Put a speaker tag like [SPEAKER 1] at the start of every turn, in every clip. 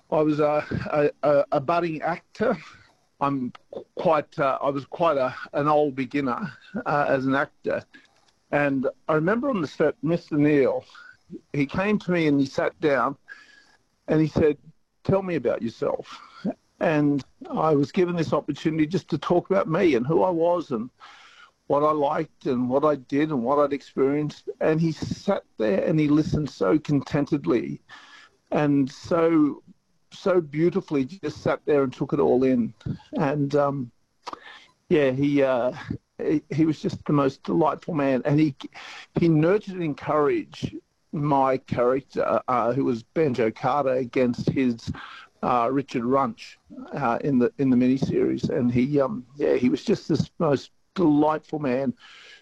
[SPEAKER 1] I was a budding actor. I was quite an old beginner as an actor. And I remember on the set, Mr. Neil, he came to me and he sat down and he said, "Tell me about yourself." And I was given this opportunity just to talk about me and who I was and what I liked and what I did and what I'd experienced. And he sat there and he listened so contentedly and so beautifully, just sat there and took it all in. And yeah, he was just the most delightful man, and he nurtured and encouraged my character, who was Banjo Carter, against his Richard Runch in the miniseries. And he was just this most delightful man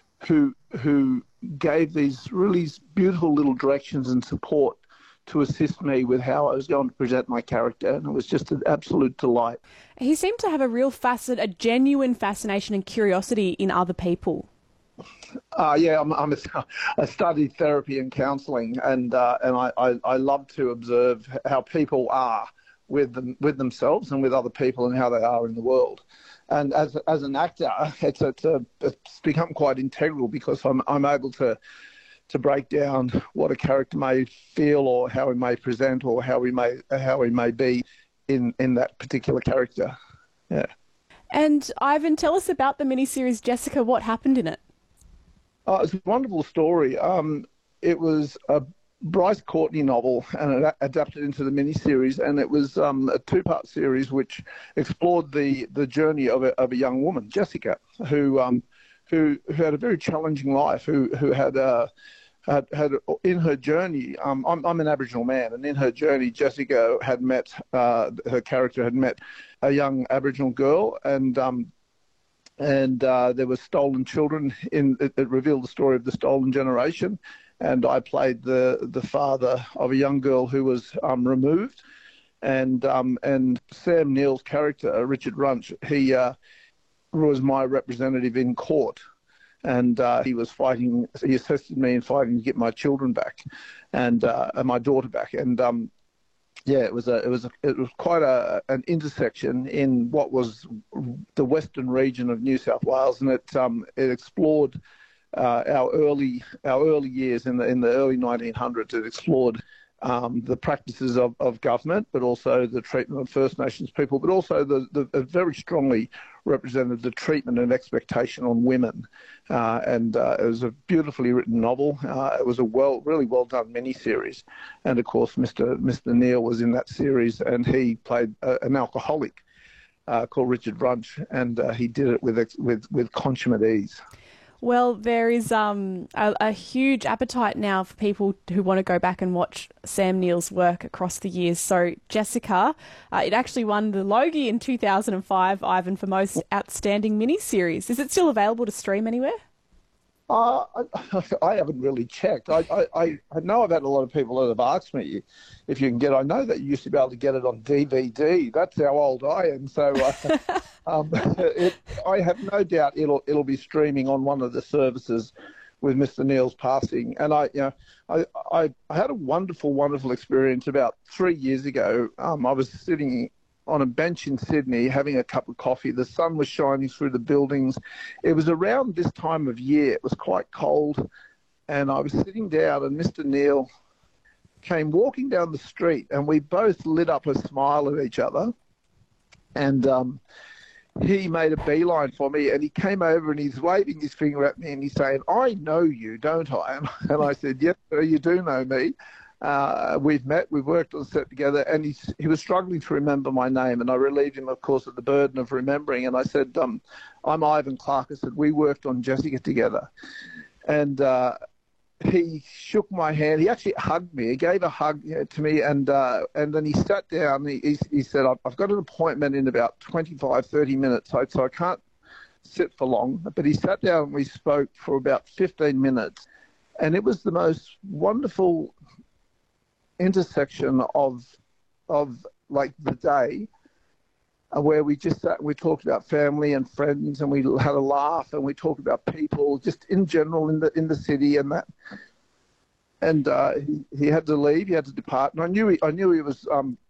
[SPEAKER 1] who gave these really beautiful little directions and support to assist me with how I was going to present my character, and it was just an absolute delight.
[SPEAKER 2] He seemed to have a genuine fascination and curiosity in other people.
[SPEAKER 1] Yeah, I studied therapy and counselling, and I love to observe how people are with themselves and with other people, and how they are in the world. And as an actor, it's become quite integral, because I'm able to break down what a character may feel, or how he may present, or how he may be in that particular character. Yeah.
[SPEAKER 2] And Ivan, tell us about the miniseries Jessica. What happened in it?
[SPEAKER 1] It's a wonderful story. It was a Bryce Courtney novel, and it adapted into the miniseries, and it was a two-part series which explored the journey of a young woman, Jessica, who had a very challenging life, who had in her journey, I'm an Aboriginal man, and in her journey, Jessica had met, her character had met a young Aboriginal girl, and there were stolen children. It revealed the story of the stolen generation, and I played the father of a young girl who was removed, and Sam Neill's character, Richard Runch, he was my representative in court. And he assisted me in fighting to get my children back, and my daughter back. And yeah, it was quite an intersection in what was the western region of New South Wales, and it explored our early years in the early 1900s. It explored the practices of government, but also the treatment of First Nations people, but also it very strongly represented the treatment and expectation on women. And it was a beautifully written novel. It was a really well done miniseries, and of course, Mr. Neil was in that series, and he played an alcoholic called Richard Runch, and he did it with consummate ease.
[SPEAKER 2] Well, there is a huge appetite now for people who want to go back and watch Sam Neill's work across the years. So, Jessica, it actually won the Logie in 2005, Ivan, for Most Outstanding Miniseries. Is it still available to stream anywhere?
[SPEAKER 1] I haven't really checked. I know I've had a lot of people that have asked me if you can get. I know that you used to be able to get it on DVD. That's how old I am. So I have no doubt it'll be streaming on one of the services with Mr. Neill's passing. And I had a wonderful experience about 3 years ago. I was sitting on a bench in Sydney having a cup of coffee. The sun was shining through the buildings. It was around this time of year. It was quite cold, and I was sitting down, and Mr. Neil came walking down the street, and we both lit up a smile at each other. And he made a beeline for me, and he came over and he's waving his finger at me, and he's saying, "I know you, don't I?" And I said, "Yes, sir, you do know me. We've met, we've worked on the set together." And he was struggling to remember my name, and I relieved him, of course, of the burden of remembering. And I said, "I'm Ivan Clark." I said, "We worked on Jessica together." And he shook my hand. He actually hugged me. He gave a hug to me, and then he sat down. He said, "I've got an appointment in about 25, 30 minutes, so I can't sit for long." But he sat down and we spoke for about 15 minutes. And it was the most wonderful intersection of like the day, where we just sat and we talked about family and friends, and we had a laugh, and we talked about people just in general in the city and that. And he had to leave, he had to depart, and I knew he was